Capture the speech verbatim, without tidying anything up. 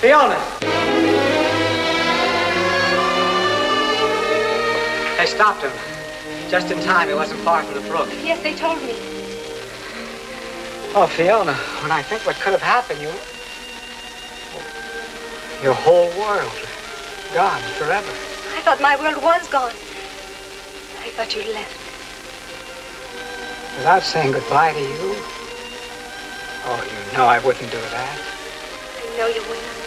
Fiona! They stopped him. Just in time. He wasn't far from the brook. Yes, they told me. Oh, Fiona, when I think what could have happened, you... Your whole world. Gone forever. I thought my world was gone. I thought you'd left. Without saying goodbye to you? Oh, you know I wouldn't do that. I know you wouldn't.